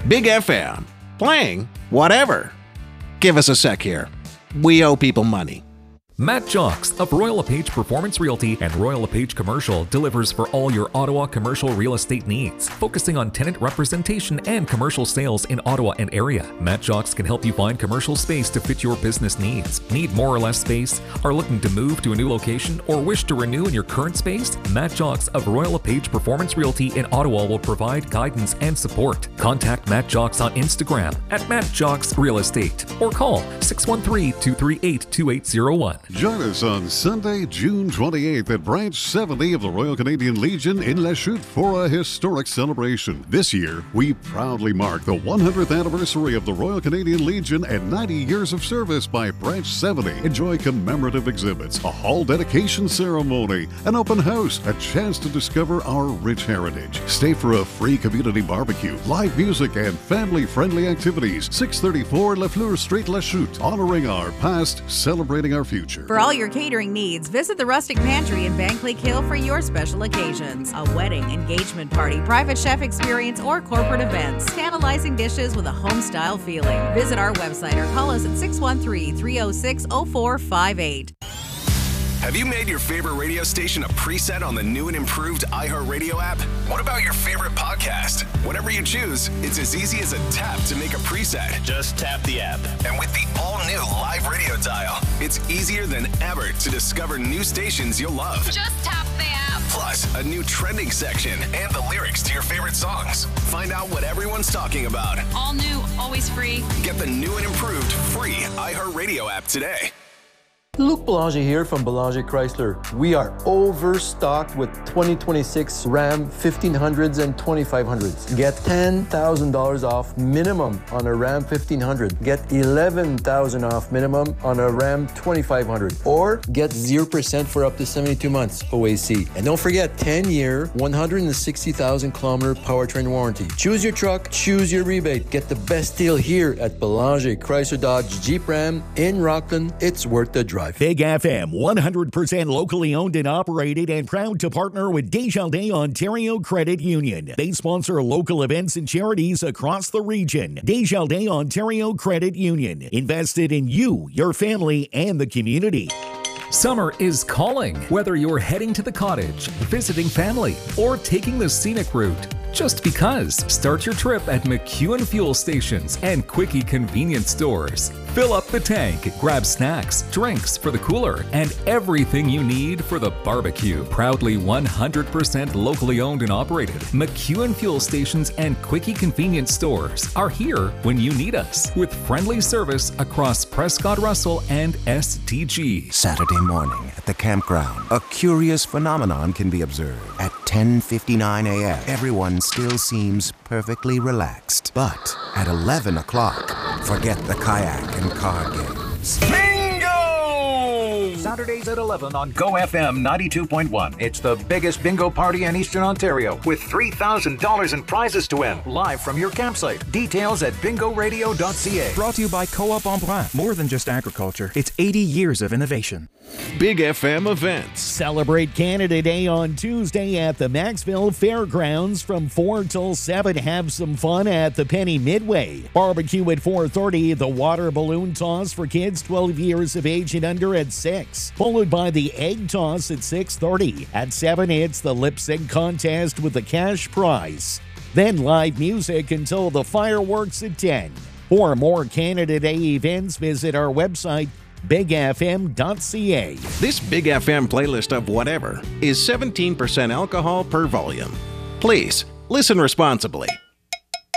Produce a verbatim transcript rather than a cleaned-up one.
Big F M. Playing whatever. Give us a sec here. We owe people money. Matt Jocks of Royal LePage Performance Realty and Royal LePage Commercial delivers for all your Ottawa commercial real estate needs, focusing on tenant representation and commercial sales in Ottawa and area. Matt Jocks can help you find commercial space to fit your business needs. Need more or less space? Are looking to move to a new location or wish to renew in your current space? Matt Jocks of Royal LePage Performance Realty in Ottawa will provide guidance and support. Contact Matt Jocks on Instagram at Matt Jocks Real Estate or call six one three, two three eight, two eight zero one. Join us on Sunday, June twenty-eighth at Branch seventy of the Royal Canadian Legion in Lachute for a historic celebration. This year, we proudly mark the one hundredth anniversary of the Royal Canadian Legion and ninety years of service by Branch seventy. Enjoy commemorative exhibits, a hall dedication ceremony, an open house, a chance to discover our rich heritage. Stay for a free community barbecue, live music, and family-friendly activities. six thirty-four Lafleur Street, Lachute. Honoring our past, celebrating our future. For all your catering needs, visit the Rustic Pantry in Bank Lake Hill for your special occasions. A wedding, engagement party, private chef experience, or corporate events. Tantalizing dishes with a home-style feeling. Visit our website or call us at six one three, three oh six, oh four five eight. Have you made your favorite radio station a preset on the new and improved iHeartRadio app? What about your favorite podcast? Whatever you choose, it's as easy as a tap to make a preset. Just tap the app. And with the all-new live radio dial, it's easier than ever to discover new stations you'll love. Just tap the app. Plus, a new trending section and the lyrics to your favorite songs. Find out what everyone's talking about. All new, always free. Get the new and improved free iHeartRadio app today. Luc Belanger here from Belanger Chrysler. We are overstocked with twenty twenty-six Ram fifteen hundreds and twenty-five hundreds. Get ten thousand dollars off minimum on a Ram fifteen hundred. Get eleven thousand dollars off minimum on a Ram twenty-five hundred. Or get zero percent for up to seventy-two months O A C. And don't forget ten year, one hundred sixty thousand kilometer powertrain warranty. Choose your truck, choose your rebate. Get the best deal here at Belanger Chrysler Dodge Jeep Ram in Rockland. It's worth the drive. Big F M, one hundred percent locally owned and operated and proud to partner with Desjardins Ontario Credit Union. They sponsor local events and charities across the region. Desjardins Ontario Credit Union. Invested in you, your family, and the community. Summer is calling. Whether you're heading to the cottage, visiting family, or taking the scenic route, just because. Start your trip at McEwen Fuel Stations and Quickie Convenience Stores. Fill up the tank, grab snacks, drinks for the cooler, and everything you need for the barbecue. Proudly one hundred percent locally owned and operated, McEwen Fuel Stations and Quickie Convenience Stores are here when you need us, with friendly service across Prescott Russell and S T G. Saturday morning at the campground, a curious phenomenon can be observed. At ten fifty-nine a.m., everyone still seems perfectly relaxed. But at eleven o'clock, forget the kayak and card games. Bingo! Saturdays at eleven on Go F M ninety-two point one. It's the biggest bingo party in Eastern Ontario with three thousand dollars in prizes to win. Live from your campsite. Details at bingo radio dot c a. Brought to you by Co-op Embrun. More than just agriculture. It's eighty years of innovation. Big F M events. Celebrate Canada Day on Tuesday at the Maxville Fairgrounds from four till seven. Have some fun at the Penny Midway. Barbecue at four thirty. The water balloon toss for kids twelve years of age and under at six. Followed by the egg toss at six thirty. At seven, it's the lip sync contest with the cash prize. Then live music until the fireworks at ten. For more Canada Day events, visit our website, big f m dot c a. This Big F M playlist of whatever is seventeen percent alcohol per volume. Please, listen responsibly.